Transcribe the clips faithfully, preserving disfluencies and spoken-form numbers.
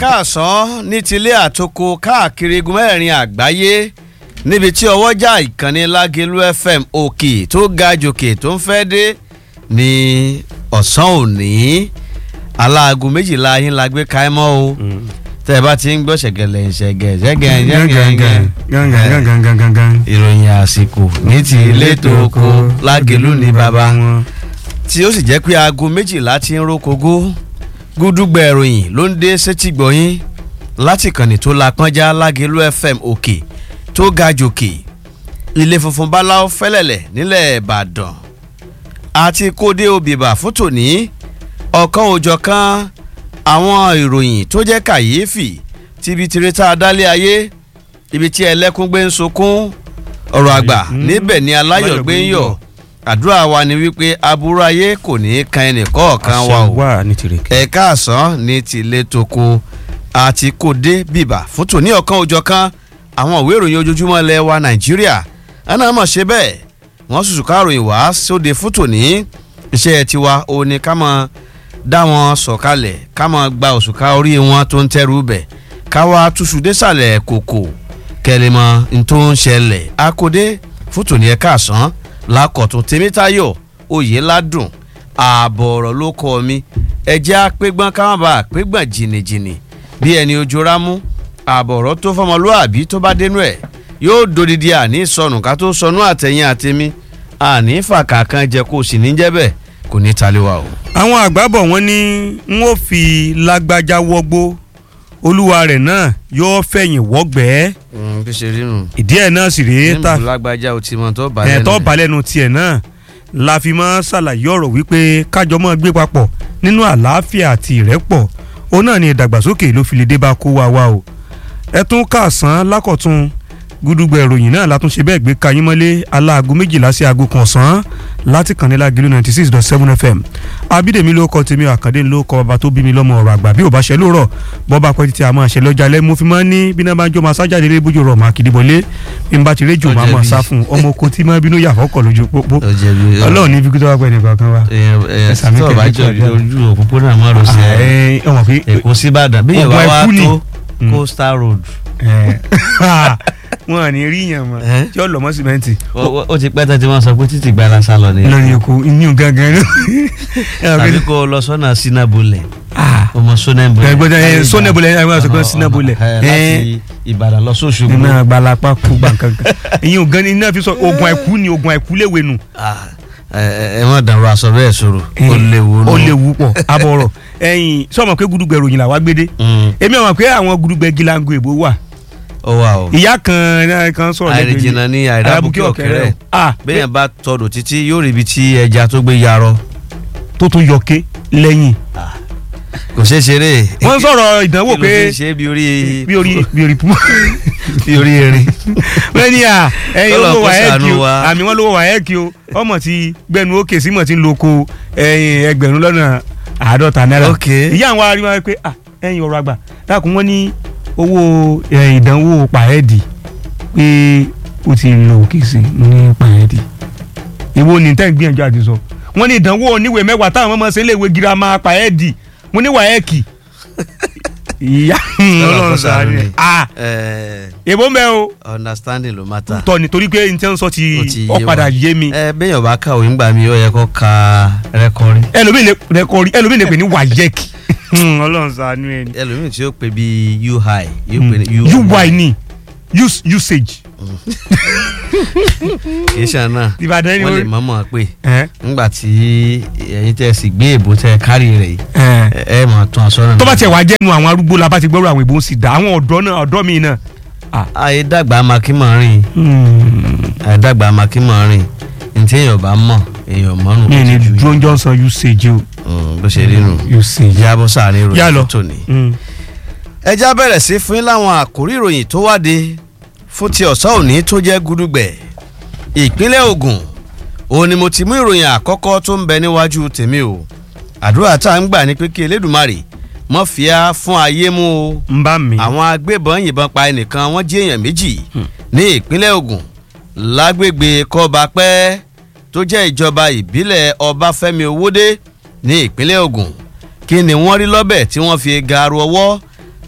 káàsán ní tilé àtoko káàkiri igun mẹ́rin àgbáyé níbi tí ọwọ́jà ìkànnì Lágelú F M òkè tó ga jòkè tó ń fẹ́ dé ní ọ̀sán òní aláago méjìlá yín la gbé ká ẹ mọ́ o tẹ́ ẹ bá ti ń gbọ́ ṣẹ̀gẹ̀lẹ̀ ṣẹ̀gẹ̀ ṣẹ̀gẹ̀ ṣẹ̀gẹ̀ ìròyìn àsìkò ní ti ilé tó kó Lágelú ní bàbá tí ó sì jẹ́ pé aago méjìlá ti ń rókogó gúdúgbẹ̀ ìròyìn ló ń dé sétí gbọ̀yìn láti kànnì tó la pọ́njá Lágelú F M òkè tó ga jòkè ilé funfun báláwo fẹ́lẹ̀lẹ̀ nílẹ̀ Ìbàdàn àti kóde òbíbà fún tòní ọ̀kan òjọ̀kan àwọn ìròyìn tó jẹ́ kàyéfì tíbi tirẹ́tà adálé ayé ibi tí ẹlẹ́kún gbé ń sunkún ọ̀rọ̀ àgbà níbẹ̀ ni aláyọ̀ gbé ń yọ̀ àdúrà wa ni wípé aburú ayé kò ní kan ẹnì kọ̀ọ̀kan wa o ẹ̀ka àsán ní tilé toko àti kóde bíbà fún tòní ọ̀kan òjọ̀kan àwọn ìwé ìròyìn ojoojúmọ́ ilẹ̀ wa Nàìjíríà ẹ̀nà mọ̀ ṣe bẹ́ẹ̀ wọ́n ṣùṣù káròyìn wá sóde fún tòní iṣẹ́ tiwa ó ní ká mọ̀ dá wọn sọ̀kalẹ̀ ká mọ̀ gba òṣùká orí wọn tó ń tẹ́rù bẹ̀ ká wá túṣu désàlẹ̀ kòkò kẹlẹ́mọ̀ n tó ń ṣẹlẹ̀ akóde fún tòní ẹ̀ka àsán lákọ̀tún Tèmítáyọ̀ Oyèládùn ààbọ̀ ọ̀rọ̀ ló kọ́ mi ẹjẹ́ àpégbọ́n káwọn bá àpégbọ́n jìnnìjìnnì bí ẹni ojú rámú ààbọ̀ ọ̀rọ̀ tó fọmọlúàbí tó bá dénú ẹ̀ yóò dodidi àní sọnù ká tó sọnù àtẹ̀yìn àtẹ̀mí àní fàkà kan jẹ kó sì ní jẹ́ bẹ́ẹ̀ kò ní taliwa o. àwọn àgbàbọ̀ wọn ní n ó fi lágbájá wọgbó olúwa rẹ̀ náà yóò fẹ̀yìn wọ́gbẹ́. bí ṣe rí nù. ìdí ẹ̀ náà sì rèé ta níbo lágbájá o ti mọ tó balẹ̀ nù. ẹ̀ tó balẹ̀ nù tiẹ̀ náà la fi máa ṣàlàyé ọ̀rọ̀ wípé kájọ máa gbé papọ̀ nínú àlàáfíà àti ìrẹ́pọ̀ òun náà ni ìdàgbàsókè ló fi lè dé bá kó wa wá o. ẹ tún kàsán lákọ̀tún gúdúgbẹ̀ ìròyìn náà látúnṣe bẹ́ẹ̀ gbé kayín mọ́lé aláàgó méjìlá sí aago kan ọ̀sán láti kàn ní Lágelú ninety six dot seven F M abídèmí ló kọ tèmi àkàndé ló kọ bàbá tó bí mi lọ́mọ ọ̀rọ̀ àgbà bí ò bá ṣe lóòrọ̀ bọ́ba pẹ́ títí a máa ṣe lọ́jà lẹ́ mo fi máa ń ní bí náà bá ń jó máa sájáde lé bójú rọ̀ máa kìdí bọ́lé bí n bá ti réjò máa máa sá fún ọmọ oko tí máa bínú yà fọ́kọ̀ lójú pópó ọlọ́run ní bíkú tó wá pẹ́ nìkan kan wa. tó bá jọ ojú òpópónà máa rò sí Èkó sí Ìbàdàn bí ìwà wa tó Coastal Road wọn à ní rí yàn mọ tí ó lọ mọ sìmẹ́ǹtì. ó ti pẹ́ tẹ́ tí wọ́n sọ pé títí gbára sá lọ ni. lórí Èkó inú gangan ló. tàbí kó lọ sọ́nà Sinabulẹ̀ ọmọ Sonebulẹ̀. ẹgbẹ́ Sonebulẹ̀ ẹ̀ wọ́n sọ pé Sinabulẹ̀. láti Ìbàdàn lọ sóṣogbo. iná agbalapa kú gbàǹkankan. ìyẹn gan ni iná fi sọ oògùn àìkú ni oògùn àìkú léwe nù. ẹ má dàrú aṣọ bẹ́ẹ̀ sọ̀rọ̀ ó léwu. ó léwu pọ̀ abọ́rọ̀ ẹ̀yìn sọ́mọ̀ pé gudugbẹ̀ ròyìn làwa gbédé. èmi àwọn pé àwọn gudugbẹ̀ gilango èbó wà ó wà o. ìyá kan kan sọ̀rọ̀ lẹ́gbẹ̀ẹ́ yìí àìrìnjìnà ní àìdábùkẹ́ ọ̀kẹ́rẹ́ bẹ́ẹ̀ bá tọdọ̀ títí yóò rí ibi tí ẹja tó gbé yarọ tó tún yọké lẹ́yìn. kò ṣeé ṣeré. wọ́n sọ̀rọ̀ ìdánwò pé kí ló fi ṣe bí orí bí orí bí orí pú bí orí erin. wọ́n ní à ẹ̀yin olówó wàhẹ́ẹ̀kì o àmì wọn lówó wàhẹ́ẹ̀kì o ọmọ ti gbẹnu òkè sí mọ̀ tí ń lo ko ẹgbẹ̀rún lọ́nà àádọ́ta náírà. ìyá àwọn aríwá pé ẹ̀yin ọ̀rọ̀ àgbà dákun wọ́n ní owó ìdánwò pàẹ́ẹ̀dì pé ó ti lọ òkè sí ní pàẹ́ẹ̀dì èwo ní tẹ́ ń gbìyànjú àti sọ wọ́n ní ìdánwò oníwèé mẹ́wàá táwọn ọmọ ṣe léèwé girama pàẹ́ẹ̀dì mo ní wàhẹ́ẹ̀kì ìyá ọlọ́run sáré ah èbó mẹ́ o understanding ló matter tọ́ ni torí pé n tẹ́ ń sọ ti ọ padà yé mi. ẹ bẹ́ẹ̀ yọ̀bá kàwé ńgbà mi ó yẹ kó ka rẹ́kọ̀rí. ẹlòmíì lè rẹ́kọ̀rí ẹlòmíì lè pè ní wàyẹ́kì ọlọ́run ṣàánú ẹ ni. ẹlòmíì tí ó pè bí U I yóò pè ní U Y ni usage. kì í ṣe àná Ìbàdàn ni wọ́n lè mọ̀ọ́mọ̀ pé nígbà tí ẹ̀yin tẹ́ sì gbé èbó tẹ́ kárí rẹ̀ ẹ máa tún aṣọ náà. tó bá tiẹ̀ wá jẹ́nu àwọn arúgbó la bá ti gbọ́rọ̀ àwọn èbó sì dá àwọn ọ̀dọ́ náà ọ̀dọ́ mi náà. àyè dàgbà amakímọ̀ rìn àyè dàgbà amakímọ̀ rìn ní tí èèyàn bá mọ̀ èèyàn mọ́nù. mi ni John Johnson usage o. bó ṣe rí nù usage. yàbọ̀ sáré ìròyìn tó ní. ẹ já bẹ̀rẹ̀ sí fún yín láwọn àkórí ìròyìn tó wáde fún ti ọ̀sán òní tó jẹ́ gúdúgbẹ̀ ìpínlẹ̀ Ògùn òun ni mo ti mú ìròyìn àkọ́kọ́ tó ń bẹ níwájú tèmi o àdúrà tá à ń gbà ní pé kí Elédùmarè mọ́ fìyà fún ayé mú o. ń bá mi. àwọn agbébọn yìnbọn pa ẹnìkan wọ́n jí èèyàn méjì ní ìpínlẹ̀ Ògùn lágbègbè Kọ́bápẹ́ tó jẹ́ ìjọba ìbílẹ̀ Ọbáfẹ́mi Owódé ní ìpínlẹ̀ Ògùn kí ni wọ́n rí lọ́bẹ̀ tí wọ́n fi gaaru ọwọ́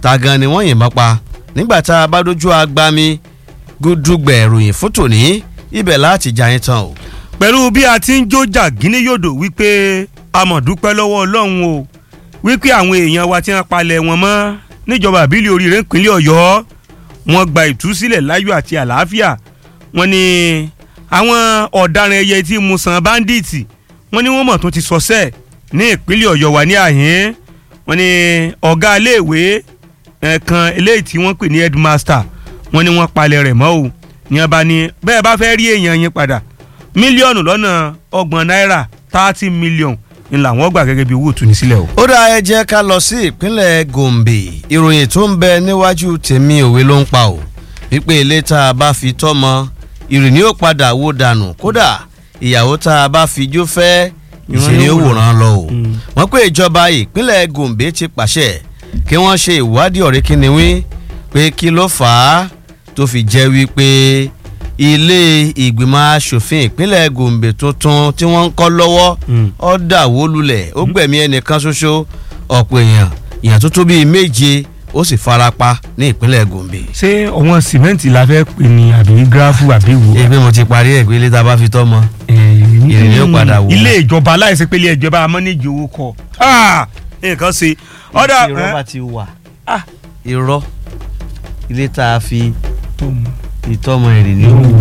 ta gan ni wọ́n yìnbọn pa nígbà tá a bá dojú agbami gúdúgbẹ̀ ìròyìn fún tòní ibẹ̀ láti jà yín tán o. pẹ̀lú bí a ti ń jó jàgínní yòdò wípé a mọ̀ dúpẹ́ lọ́wọ́ ọlọ́run o wípé àwọn èèyàn wa ti ń palẹ̀ wọn mọ́ níjọba àbílẹ̀ oríire ìpínlẹ̀ ọ̀yọ́ wọn gba ìtúsílẹ̀ láyọ̀ àti àlàáfíà wọn ni àwọn ọ̀daràn ẹyẹ tí musan báńdíìtì wọn ni wọ́n mọ̀ tó ti sọ́sẹ̀ ní ìpínlẹ̀ ọ̀yọ́ wa ní àhín wọn ni ọ̀gá iléèwé kan eléyìí tí wọ́n pè ní headmaster wọn ni wọ́n palẹ̀ rẹ̀ mọ́ o ní ọba ni bẹ́ẹ̀ bá fẹ́ rí èèyàn yín padà mílíọ̀nù lọ́nà ọgbọ̀n náírà thirty million ń làwọn gbà gẹ́gẹ́ bí owó ìtúni sílẹ̀ o. ó dá ẹ jẹ́ ká lọ sí ìpínlẹ̀ gombe ìròyìn tó ń bẹ níwájú tèmi òwe ló ń pa o wípé ilé tá a bá fi tọ́mọ ìrìn yóò padà wó dànù kódà ìyàwó tá a bá fi jó fẹ́ ìṣẹ̀lẹ̀ òwòrán lọ o. wọ́n pé ìjọba ìpínlẹ̀ gombe ti pàṣẹ kí wọ́n ṣe ìwádìí ọ̀rẹ́ kíniwín pé kí ló fà á tó fi jẹ́ wípé ilé ìgbìmọ̀ asòfin ìpínlẹ̀ gombe tuntun tí wọ́n ń kọ́ lọ́wọ́ ó dà wó lulẹ̀ ó gbẹ̀mí ẹnìkan ṣoṣo ọ̀pọ̀ èèyàn èèyàn tó tó bíi méje ó sì farapa ní ìpínlẹ̀ gombe. ṣé ọ̀wọ́n sìmẹ́ǹtì la fẹ́ pè ní àbí gíráfù àbí wo. ebi mo ti parí ẹ̀ pé ilé tá a bá fi tọ́ mọ ìrìn yóò padà wò. ilé ìjọba aláìsí pé ilé ìjọba amọ́nìjì owó kọ nǹkan ṣe. ọ̀dà irọ́ bá ti wà irọ́ ilé tá a fi ìtọ́mọ ìrìn ní òwò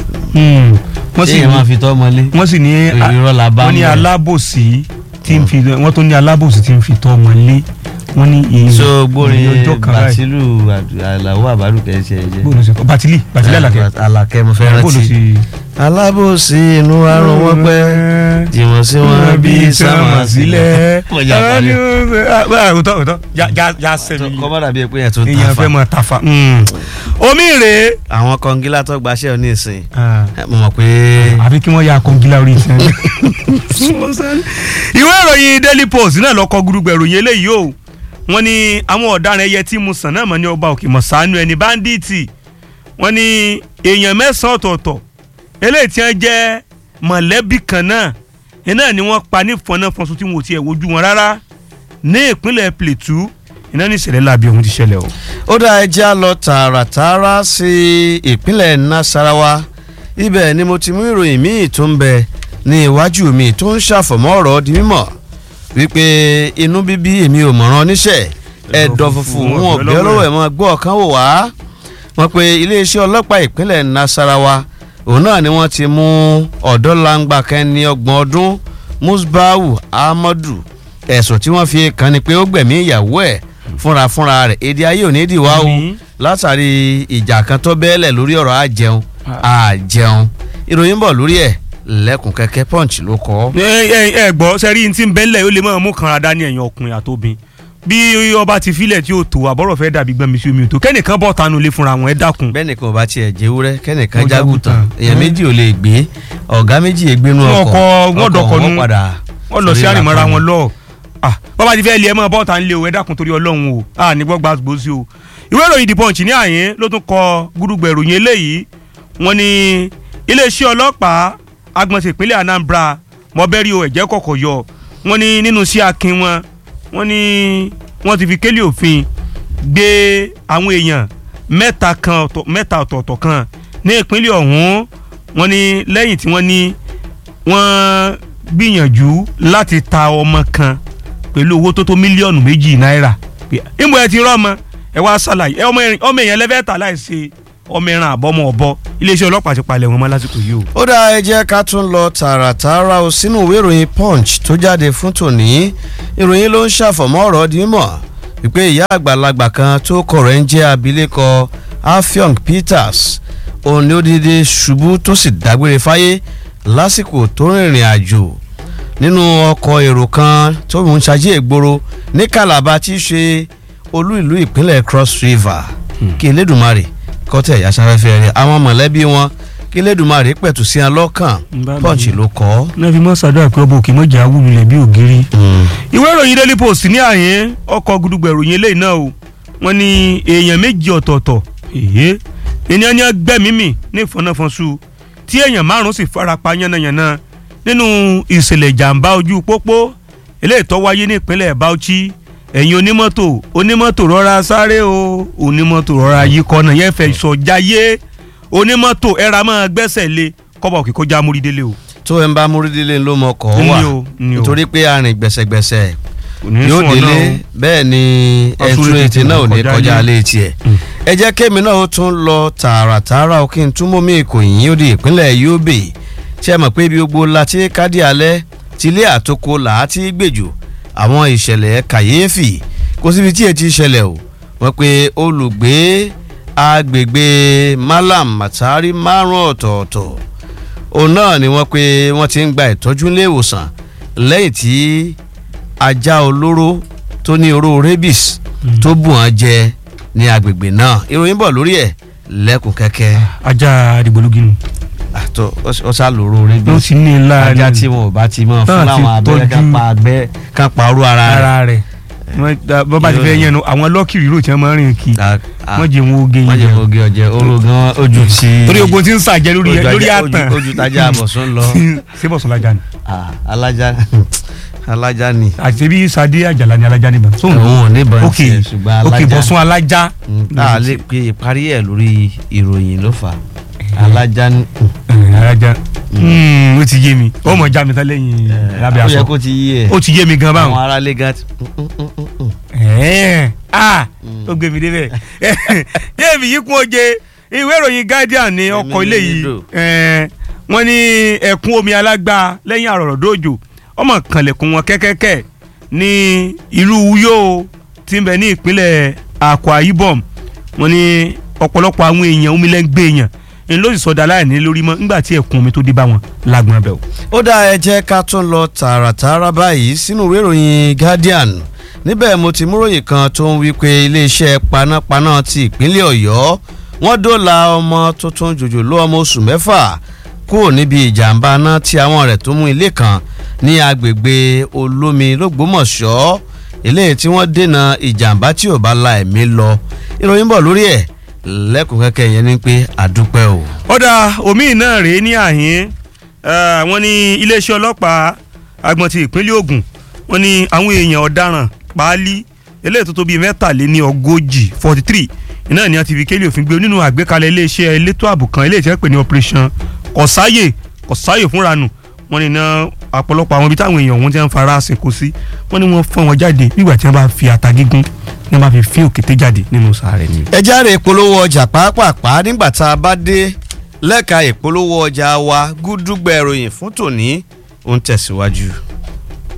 wọ́n sì máa fi tọ́mọ lé wọ́n sì ní wọ́n ní alábòsí tí ń fi wọ́n tó ní alábòsí tí ń fi tọ́mọ lé wọ́n ní ìyẹn so gbórin bàtìlù àlàó àbálù kẹsẹ ẹjẹ bàtìlì bàtìlì àlàkẹ́ àlàkẹ́ mo fẹ́ rántí alábòsí inú arún wọn pẹ́ jìmọ̀ sí wọn bí sáwọn sílẹ̀ òtọ́ òtọ́ já sẹ́mi kọ́ bá dàbí pé yẹn tó tafa èèyàn fẹ́ mọ tafa omi rèé. àwọn kọngilá tó gbaṣẹ́ òní ìsìn mo mọ̀ pé. àfi kí wọ́n ya kọngilá orí ìsìn. ìwé ìròyìn daily post náà lọ kọ gúrúgbẹ̀ ìròyìn eléyìí o wọ́n ní àwọn ọ̀daràn ẹyẹ tí mo sàn náà mọ̀ ní ọba òkè mọ̀sánú ẹni báńdíìtì wọ́n ní èèyàn mẹ́sàn-án ọ̀tọ̀ọ̀tọ̀ eléyìí tí wọ́n jẹ́ mọ̀lẹ́bí kan náà iná ni wọ́n pa ní fọnáfọnṣu tí wọn ò tiẹ̀ wojú wọn rárá ní ìpínlẹ̀ Plateau iná ní ìṣẹ̀lẹ̀ láabi ọ̀hún ti ṣẹlẹ̀ o. ó dá ẹja lọ tààràtààrà sí ìpínlẹ̀ Nasarawa ibẹ̀ ni mo ti mú ìròyìn míì tó ń bẹ ní iwájú mi tó ń ṣàfọ̀mọ́ ọ̀rọ̀ di mímọ̀ wípé inú bíbí èmi ò mọ̀ràn oníṣẹ́ ẹ̀dọ̀ funfun wọn ọ̀bẹ ọlọ́wọ́ ẹ̀ mọ́ gbọ́ ọ̀kan wò wá wọ́n pe iléeṣẹ́ ọlọ́pàá ìpínlẹ̀ Nasarawa òun náà ni wọ́n ti mú ọ̀dọ́langba kẹ́ni ọgbọ̀n ọdún Musbau Ahmadu ẹ̀sùn tí wọ́n fi kàn ní pé ó gbẹ̀mí ìyàwó ẹ̀ fúnra fúnra rẹ̀ èdè ayé ò ní dìwá o látàrí ìjà kan tó bẹ́ẹ̀lẹ̀ lórí ọ̀rọ̀ àjẹun àjẹun ìròyìn bọ̀ lórí ẹ̀ lẹ́kùn kẹ́kẹ́ Punch ló kọ́. ẹ ẹ ẹ gbọ́ sẹ́rí ní ti ń bẹ́lẹ̀ ó lè máa mú kanra dání ẹ̀yìn ọkùnrin àtòbin bí ọba ti filẹ̀ tí ó tó àbọ̀rọ̀ fẹ́ dàbí gbẹ̀mí sí omi ò tó kẹ́nìkan bọ̀ tanu lé fúnra wọn ẹ dákun. bẹ́ẹ̀nìkan ò bá tiẹ̀ jẹ́wúrẹ́ kẹ́nìkan jágùtàn èèyàn méjì ò lè gbé ọ̀gá méjì ègbénú ọkọ̀ ọkọ̀ wọn padà wọ́n lọ sí àrìmọ́ra wọn lọ bàbá ti fẹ́ lé ẹ mọ́ bọ́ọ̀tà ń lé o ẹ dákun torí ọlọ́run o a ní gbọ́ gbàgbó sí o. ìwé ìròyìn The Punch ní àyín ló tún kọ gúdúgbẹ̀ ìròyìn eléyìí wọ́n ní iléeṣẹ́ ọlọ́pàá agbọ̀nsẹ̀ ìpínlẹ̀ Anambra mọ́bẹ́rì o ẹ̀jẹ̀ kọ̀kọ̀ yọ wọ́n ní nínú sí akin wọn wọ́n ní wọ́n ti fi kélé òfin gbé àwọn èèyàn mẹ́ta kan mẹ́ta ọ̀tọ̀ọ̀tọ̀ kan ní ìpínlẹ̀ ọ̀hún wọ́n ní lẹ́yìn tí wọ́n ní wọ́n gbìyànjú láti ta ọmọ kan pẹ̀lú owó tó tó mílíọ̀nù méjì náírà ìmọ̀ ẹ ti rán ọmọ ẹ wá ṣàlàyé ọmọ èèyàn lẹ́fẹ̀ẹ́ta láìsí ọmọ ẹran àbọ̀mọ̀ ọ̀bọ iléeṣẹ́ ọlọ́pàá ti palẹ̀ wọn mọ́ lásìkò yìí o. ó dáa ẹ jẹ́ ká tún lọ tààràtààrà o sínú ìwé ìròyìn Punch tó jáde fún tòní ìròyìn ló ń ṣàfọ̀mọ́ ọ̀rọ̀ di mímọ̀ wípé ìyá àgbàlagbà kan tó kọ̀rọ̀ ń jẹ́ abilékọ Afiong Peters òun ni ó dédé ṣubú tó sì dágbére fáyé lásìkò tó rìnrìn àjò nínú ọkọ̀ èrò kan tó ń ṣàjẹ́ ìgboro ní Calabar tí í ṣe olú ìlú ìpínlẹ̀ Cross River kí Elédùmarè kọ́tẹ̀ ìyá sáfẹ́fẹ́ rẹ̀ àwọn mọ̀lẹ́bí wọn kí Elédùmarè pẹ̀tù sí wọn lọ́kàn Punch ló kọ́. náà fi mọ́ sàdúrà pé ọba òkè mọ́jà wúlulẹ̀ bí ògiri. ìwé ìròyìn Daily Post ní àyín ọkọ̀ gudugbẹ̀ ìròyìn eléyìí náà o wọ́n ní èèyàn méjì ọ̀tọ̀ọ̀tọ̀ ènìyàn ní gbẹ̀mímì ní ìfọ̀nàfọ̀nṣu tí èèyàn márùn-ún sì farapa yánnayànna nínú ìṣẹ̀lẹ̀ ìjàmbá ojú pópó eléyìí tó wáyé ní ìpínlẹ̀ Bauchi ẹ̀yin onímọ́tò onímọ́tò rọra sáré o onímọ́tò rọra yí kọ́nà yẹn fẹ́ sọ jáyé onímọ́tò ẹ̀ra máa gbẹ́sẹ̀ lé kọ́bọ̀ òkè kó já múrídélé o. tó ẹ ń bá múrídélé ló mọ kọ́ wà nítorí pé arìn gbẹ̀sẹ̀gbẹ̀sẹ̀ yóò délé bẹ́ẹ̀ ni ẹ̀tún ètè náà ò ní kọjá lé tiẹ̀. ẹ jẹ́ kémi náà ó tún lọ tààràtààrà òkè ń túmọ̀ mí ìkòyìn ó di ìpínlẹ̀ Yobe ṣe mọ̀ pé ibi gbogbo láti kádì alẹ́ tilé àtòkò làátí gbèjò àwọn ìṣẹ̀lẹ̀ kàyéfì kò síbi tí ẹ ti ṣẹlẹ̀ o wọ́n pe olùgbé agbègbè Malam Matari márùn ọ̀tọ̀ọ̀tọ̀ òun náà ni wọ́n pe wọ́n ti ń gba ìtọ́jú ilé ìwòsàn lẹ́yìn tí ajá olóró tó ní oró rabies tó bù wọ́n jẹ ní agbègbè náà ìròyìn bọ̀ lórí ẹ̀ lẹ́kùn kẹ́kẹ́. ajá àdìgbòlógì nù. àtọ ọsà lóró rabies ló ti ní ilá ajá tí wọn ò bá ti mọ fún àwọn abẹ́rẹ́ ká pa abẹ́ ká parú ara rẹ̀. bọ́ bá ti fẹ́ yẹn nu àwọn lọ́kìrì rò tí wọ́n máa ń rìn kí wọ́n jẹ wọn oge yẹn. wọ́n jẹ wọn oge ọjẹ orogan ojú ti. torí ogun ti ń sàjẹ lórí lórí àtàn. ojú tajà àbọ̀sún lọ. ṣé bọ̀sùn lájà ni. alájà alájà ni. àti bí Sade Àjàlá ni alájà níbà. òun ò ní bọ̀ ṣe ṣùgbọ́n alájà. ok bọ̀sùn alájà. tá a lè pe ìparí ẹ̀ lórí ìròyìn ló fà alájà ni. alájà ó ti yé mi ó mọ̀ já mi tán lẹ́yìn lábẹ́ aṣọ. ó yẹ kó ti yé ẹ. ó ti yé mi gan báwọn. àwọn aráalé gan ti. ah ó gbé mi débẹ̀ yéèmí yìí kún oje ìwé ìròyìn Guardian ní ọkọ̀ ilé yìí wọ́n ní ẹ̀kún omi alágbá lẹ́yìn àrọ̀rọ̀dójò ọmọ kànlẹ̀kùn wọn kẹ́kẹ́kẹ́ ní ìlú Uyo tí ń bẹ ní ìpínlẹ̀ Akwa Ibom wọ́n ní ọ̀pọ̀lọpọ̀ àwọn èèyàn omi lẹ́ngbẹ́ èèyàn ń ló sì sọdá láìní lórí mọ́ nígbà tí ẹ̀kún omi tó dé bá wọn lágbọ́n bẹ̀ o. ó dá ẹ jẹ́ ká tún lọ tààràtààrà báyìí sínú ìwé ìròyìn Guardian níbẹ̀ mo ti múròyìn kan tó ń wí pé iléeṣẹ́ panápaná ti ìpínlẹ̀ Ọ̀yọ́ wọ́n dóòlà ọmọ tuntun jòjòló ọmọ oṣù mẹ́fà kúrò níbi ìjàmbá náà tí àwọn rẹ̀ tó mú ilé kan ní agbègbè Olómi l'Ógbómọ̀ṣọ́ eléyìí tí wọ́n dènà ìjàmbá tí ò bá la ẹ̀mí lọ ìròyìn bọ̀ lórí ẹ̀ lẹ́kùn kẹ́kẹ́ yẹn ni pé àdúpẹ́ o. ọ̀dà omi náà rèé ní àhín wọ́n ní iléeṣẹ́ ọlọ́pàá agbọ̀n ti ìpínlẹ̀ Ògùn wọ́n ní àwọn èèyàn ọ̀daràn páálí eléyìí tó tó bíi mẹ́tàléní ọgójì forty three iná ni a ti fi kélé òfin gbé nínú àgbékalẹ̀ iléeṣẹ́ elétò ààbò kan eléyìí tí wọ́n pè ní operation kọ̀sáyè kọ̀sáyè fúnra nù wọ́n ní ná ọ̀pọ̀lọpọ̀ àwọn ibi táwọn èèyàn wọn ti ń fara ṣèkó sí wọ́n ní wọ́n fọ́n wọn jáde nígbà tí wọ́n bá fi ata gígún ní wọ́n bá fi fín òkété jáde nínú sàárẹ̀ ni. ẹ járe ìpolówó ọjà pàápàá nígbà tá a bá dé lẹ́ka ìpolówó ọjà wa gúdúgbẹ̀ ìròyìn fún tòní ó ń tẹ̀síwájú.